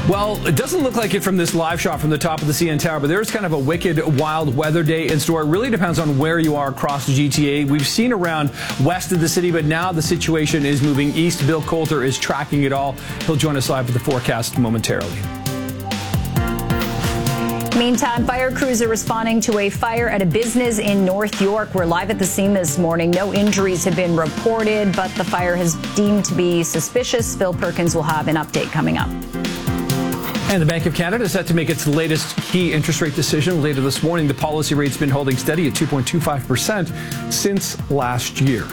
Well, it doesn't look like it from this live shot from the top of the CN Tower, but there's kind of a wicked, wild weather day in store. It really depends on where you are across the GTA. We've seen around west of the city, but now the situation is moving east. Bill Coulter is tracking it all. He'll join us live with the forecast momentarily. Meantime, fire crews are responding to a fire at a business in North York. We're live at the scene this morning. No injuries have been reported, but the fire has deemed to be suspicious. Phil Perkins will have an update coming up. And the Bank of Canada is set to make its latest key interest rate decision later this morning. The policy rate's been holding steady at 2.25% since last year.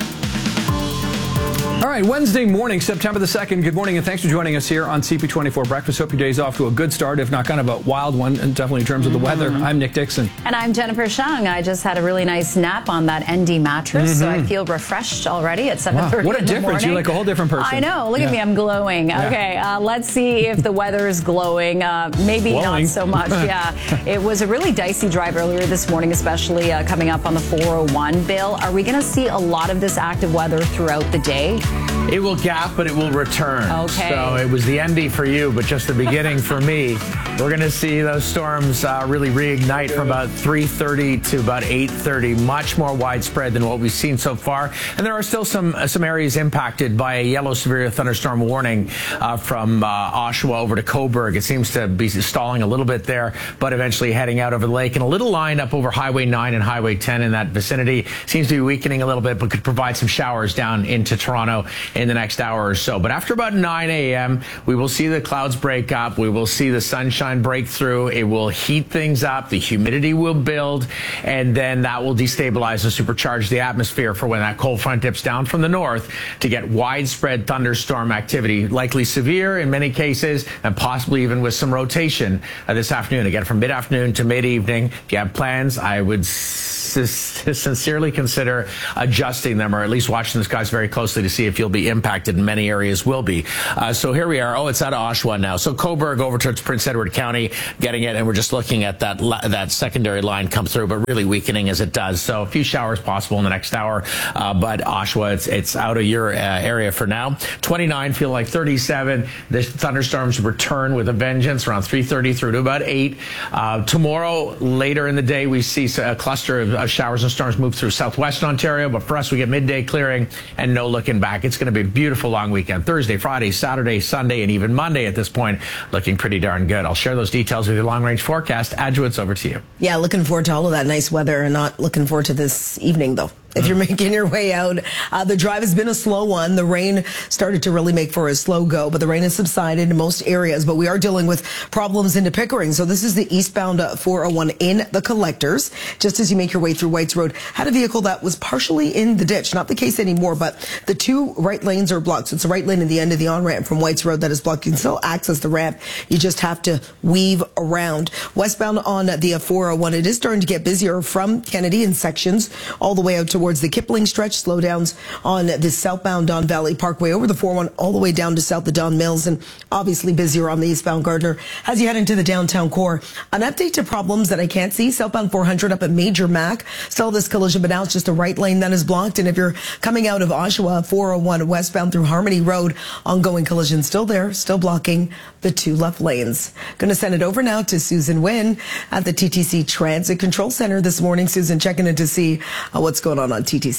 All right, Wednesday morning, September the 2nd. Good morning, and thanks for joining us here on CP24 Breakfast. Hope your day's off to a good start, if not kind of a wild one, and definitely in terms of the weather. I'm Nick Dixon. And I'm Jennifer Shung. I just had a really nice nap on that ND mattress, so I feel refreshed already at 7:30 Wow, what a in the difference. morning. You're like a whole different person. I know. Look at me. I'm glowing. Yeah. Okay, let's see if the weather is glowing. Maybe Glowing. not so much. Yeah, it was a really dicey drive earlier this morning, especially coming up on the 401. Bill, are we going to see a lot of this active weather throughout the day? It will gap, but it will return. Okay. So it was the ND for you, but just the beginning for me. We're going to see those storms really reignite from about 3:30 to about 8:30, much more widespread than what we've seen so far. And there are still some areas impacted by a yellow severe thunderstorm warning from Oshawa over to Cobourg. It seems to be stalling a little bit there, but eventually heading out over the lake. And a little line up over Highway 9 and Highway 10 in that vicinity seems to be weakening a little bit, but could provide some showers down into Toronto in the next hour or so. But after about 9 a.m., we will see the clouds break up. We will see the sunshine break through. It will heat things up. The humidity will build, and then that will destabilize and supercharge the atmosphere for when that cold front dips down from the north to get widespread thunderstorm activity, likely severe in many cases, and possibly even with some rotation this afternoon. Again, from mid-afternoon to mid-evening. If you have plans, I would sincerely consider adjusting them, or at least watching the skies very closely to see if you'll be impacted. In many areas will be. So here we are. Oh, it's out of Oshawa now. So Cobourg over towards Prince Edward County getting it, and we're just looking at that secondary line come through, but really weakening as it does. So a few showers possible in the next hour, but Oshawa, it's out of your area for now. 29, feel like 37. The thunderstorms return with a vengeance around 3:30 through to about 8. Tomorrow, later in the day, we see a cluster of showers and storms move through southwest Ontario, but for us, we get midday clearing and no looking back. It's going to be a beautiful long weekend. Thursday, Friday, Saturday, Sunday, and even Monday at this point, looking pretty darn good. I'll share those details with your long-range forecast. Adjo, it's over to you. Yeah, looking forward to all of that nice weather, and not looking forward to this evening, though. If you're making your way out, the drive has been a slow one. The rain started to really make for a slow go, but the rain has subsided in most areas. But we are dealing with problems into Pickering. So this is the eastbound 401 in the collectors. Just as you make your way through Whites Road, had a vehicle that was partially in the ditch. Not the case anymore, but the two right lanes are blocked. So it's the right lane and the end of the on-ramp from Whites Road that is blocked. You can still access the ramp. You just have to weave around. Westbound on the 401, it is starting to get busier from Kennedy in sections all the way out towards the Kipling stretch. Slowdowns on the southbound Don Valley Parkway over the 401 all the way down to south of Don Mills, and obviously busier on the eastbound Gardner as you head into the downtown core. An update to problems that I can't see. Southbound 400 up at Major Mac. Still this collision, but now it's just a right lane that is blocked. And if you're coming out of Oshawa, 401 westbound through Harmony Road, ongoing collision still there, still blocking the two left lanes. Going to send it over now to Susan Wynn at the TTC Transit Control Center this morning. Susan, checking in to see what's going on TTC.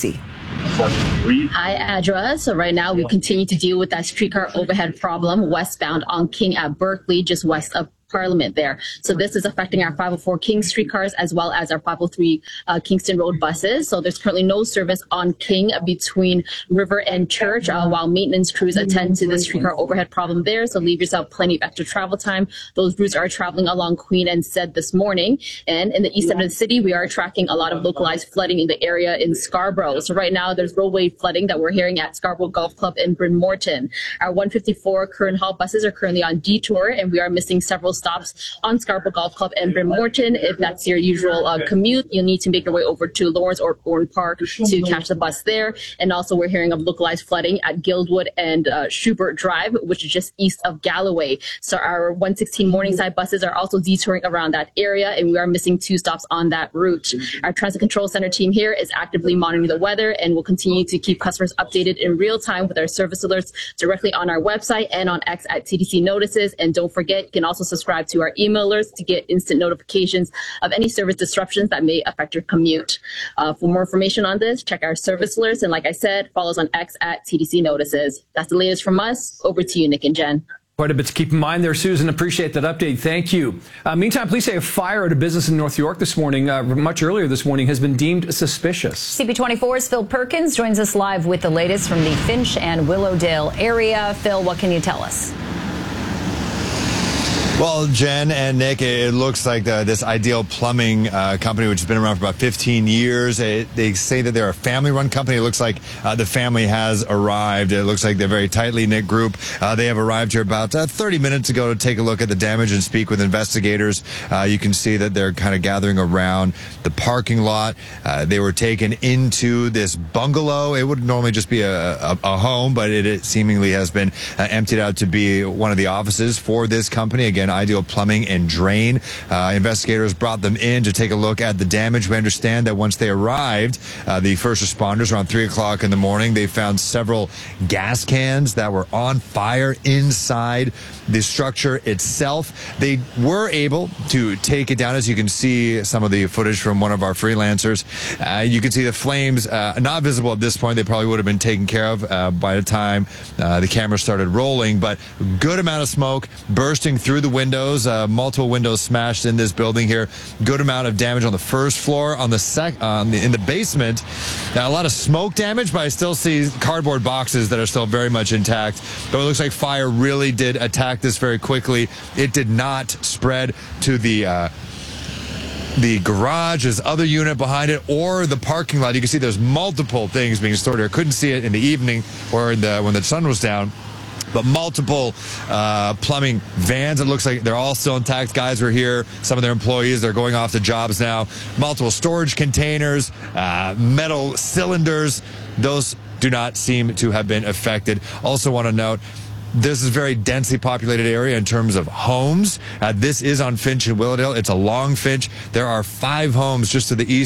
Hi, Adra. So right now we continue to deal with that streetcar overhead problem westbound on King at Berkeley, just west of Parliament there. So this is affecting our 504 King streetcars as well as our 503 Kingston Road buses. So there's currently no service on King between River and Church while maintenance crews attend to the streetcar overhead problem there. So leave yourself plenty of extra travel time. Those routes are traveling along Queen and Said this morning. And in the east end of the city, we are tracking a lot of localized flooding in the area in Scarborough. So right now there's roadway flooding that we're hearing at Scarborough Golf Club in Bryn Morton. Our 154 Curran Hall buses are currently on detour, and we are missing several stops on Scarborough Golf Club and Bryn Morton. If that's your usual commute, you'll need to make your way over to Lawrence or Bourne Park to catch the bus there. And also we're hearing of localized flooding at Guildwood and Schubert Drive, which is just east of Galloway. So our 116 Morningside buses are also detouring around that area, and we are missing 2 stops on that route. Our Transit Control Center team here is actively monitoring the weather and will continue to keep customers updated in real time with our service alerts directly on our website and on X at TDC Notices. And don't forget, you can also subscribe to our email alerts to get instant notifications of any service disruptions that may affect your commute. For more information on this, check our service alerts. And like I said, follow us on X at TDC Notices. That's the latest from us. Over to you, Nick and Jen. Quite a bit to keep in mind there, Susan. Appreciate that update. Thank you. Meantime, police say a fire at a business in North York this morning, much earlier this morning, has been deemed suspicious. CP24's Phil Perkins joins us live with the latest from the Finch and Willowdale area. Phil, what can you tell us? Well, Jen and Nick, it looks like this Ideal Plumbing company, which has been around for about 15 years, they say that they're a family-run company. It looks like the family has arrived. It looks like they're a very tightly knit group. They have arrived here about 30 minutes ago to take a look at the damage and speak with investigators. You can see that they're kind of gathering around the parking lot. They were taken into this bungalow. It would normally just be a home, but it seemingly has been emptied out to be one of the offices for this company. Again, Ideal Plumbing and Drain. Investigators brought them in to take a look at the damage. We understand that once they arrived, the first responders around 3 o'clock in the morning, they found several gas cans that were on fire inside the structure itself. They were able to take it down. As you can see some of the footage from one of our freelancers, you can see the flames not visible at this point. They probably would have been taken care of by the time the camera started rolling, but good amount of smoke bursting through the windows, multiple windows smashed in this building here. Good amount of damage on the first floor. On the in the basement, a lot of smoke damage, but I still see cardboard boxes that are still very much intact. But it looks like fire really did attack this very quickly. It did not spread to the garage, this other unit behind it, or the parking lot. You can see there's multiple things being stored here. Couldn't see it in the evening or when the sun was down. But multiple plumbing vans. It looks like they're all still intact. Guys were here. Some of their employees, they're going off to jobs now. Multiple storage containers, metal cylinders. Those do not seem to have been affected. Also want to note, this is a very densely populated area in terms of homes. This is on Finch and Willowdale. It's a long Finch. There are 5 homes just to the east